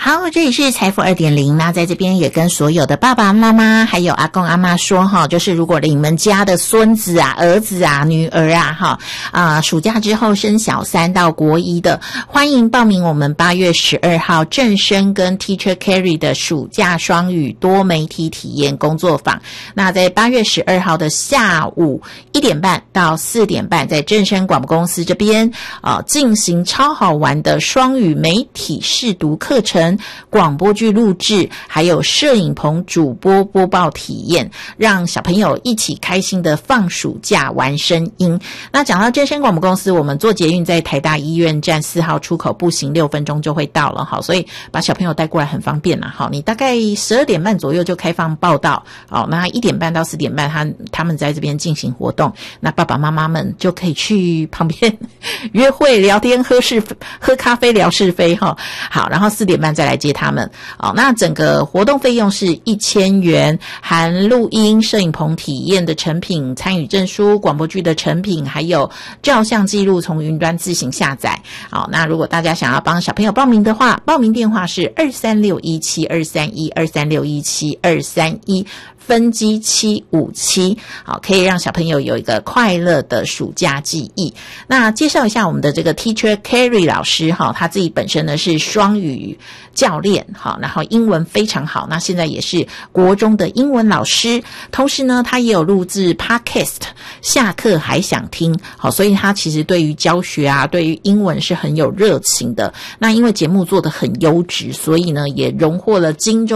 好，这里是财富 2.0， 那在这边也跟所有的爸爸妈妈还有阿公阿嬷说哈，就是如果你们家的孙子啊、儿子啊、女儿啊暑假之后升小3到国1的，欢迎报名我们8月12号正声跟 Teacher Carry 的暑假双语多媒体体验工作坊。那在8月12号的下午1点半到4点半，在正声广播公司这边进行超好玩的双语媒体试读课程、广播剧录制，还有摄影棚主播播报体验，让小朋友一起开心的放暑假玩声音。那讲到正声广播公司，我们坐捷运在台大医院站4号出口，步行6分钟就会到了，好，所以把小朋友带过来很方便啦。好，你大概12点半左右就开放报到，好，那1点半到4点半他们在这边进行活动，那爸爸妈妈们就可以去旁边约会聊天、喝咖啡聊是非哈。好，然后4点半再来接他们。那整个活动费用是1000元，含录音、摄影棚体验的成品、参与证书、广播剧的成品，还有照相记录从云端自行下载。好，那如果大家想要帮小朋友报名的话，报名电话是23617231 23617231。分机757，好，可以让小朋友有一个快乐的暑假记忆。那介绍一下我们的这个 Teacher Carry 老师哈，他自己本身呢是双语教练，好，然后英文非常好，那现在也是国中的英文老师，同时呢他也有录制 Podcast， 下课还想听，好，所以他其实对于教学啊，对于英文是很有热情的。那因为节目做得很优质，所以呢也荣获了金钟